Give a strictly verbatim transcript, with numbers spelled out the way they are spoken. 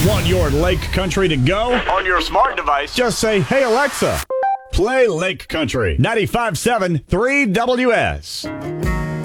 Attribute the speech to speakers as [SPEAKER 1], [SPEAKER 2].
[SPEAKER 1] Want your Lake Country to go?
[SPEAKER 2] On your smart device,
[SPEAKER 1] Just say, hey, Alexa, play Lake Country ninety-five point seven three W S.